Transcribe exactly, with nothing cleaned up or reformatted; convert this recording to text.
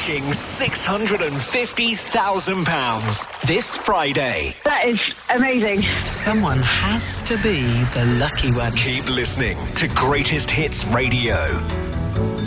reaching six hundred fifty thousand pounds this Friday. That is amazing. Someone has to be the lucky one. Keep listening to Greatest Hits Radio.